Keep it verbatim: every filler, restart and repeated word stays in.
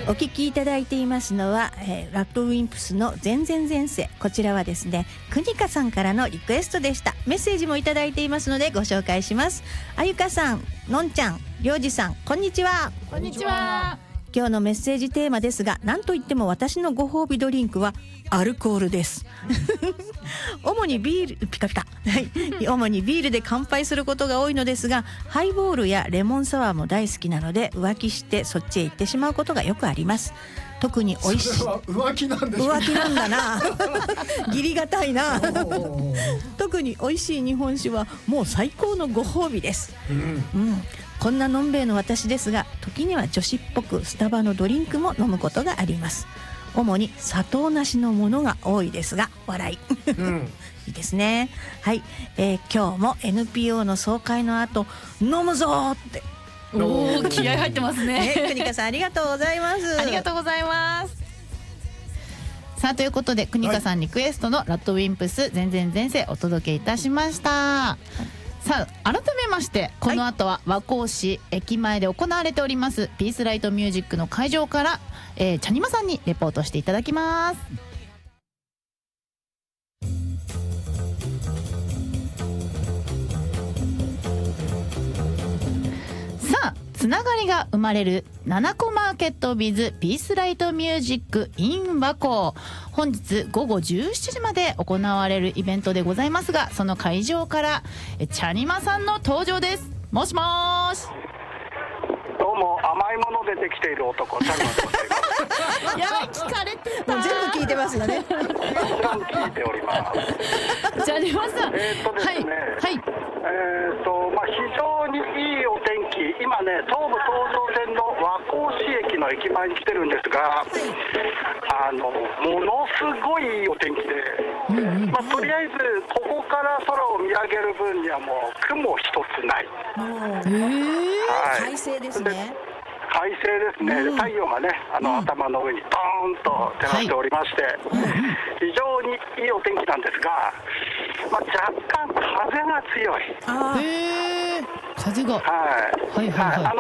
お聞きいただいていますのは、えー、ラッドウィンプスの前前前世。こちらはですね、くにかさんからのリクエストでした。メッセージもいただいていますのでご紹介します。あゆかさん、のんちゃん、りょうじさん、こんにちは。 こんにちは。 今日のメッセージテーマですが、なんといっても私のご褒美ドリンクはアルコールです主にビールピカピカ主にビールで乾杯することが多いのですが、ハイボールやレモンサワーも大好きなので、浮気してそっちへ行ってしまうことがよくあります。特に美味しい。 それは浮気なんでしょう。 浮気なんだな義理がたいな特に美味しい日本酒はもう最高のご褒美です、うんうん、こんなのんべえの私ですが、時には女子っぽくスタバのドリンクも飲むことがあります。主に砂糖なしのものが多いですが、笑い、うん、いいですね。はい、えー、今日も エヌピーオー の総会の後飲むぞっておー、気合入ってますね。 ね、くにかさんありがとうございます。 ありがとうございます。さあ、ということでくにかさんリクエストのラッドウィンプス前前前世お届けいたしました。さあ、改めましてこの後は和光市駅前で行われておりますピースライトミュージックの会場から、えー、チャニマさんにレポートしていただきます。さあ、つながりが生まれるななこマーケット with ピースライトミュージック in 和光、本日午後じゅうしちじまで行われるイベントでございますが、その会場からチャニマさんの登場です。もしもーし。 どうも、甘いものでできている男、チャニマと申します。 やばい、聞かれてた。 もう全部聞いてますよね。 もちろん聞いております。 チャニマさん、 えーっとですね、 はい、はい、 えーっとまあ、非常にいいお天気、今ね、東武東上線の和光市駅の駅前に来てるんですが、あのものすごいいいお天気で、うんうん、まあ、とりあえずここから空を見上げる分にはもう雲一つない。 へー、はい、快晴ですね。 快晴ですね、うん、太陽がね、あの、うん、頭の上にドーンと照らしておりまして、はい、非常にいいお天気なんですが、まあ、若干風が強い。 あ、へー、風が、 はい、 はいはいはい、 はい、あの